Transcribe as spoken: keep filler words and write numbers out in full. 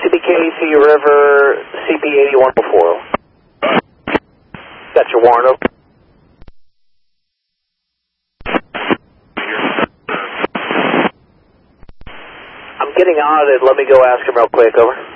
C B K, C U River, C P eighty-one oh four. Got your warrant open? I'm getting audited. Let me go ask him real quick. Over.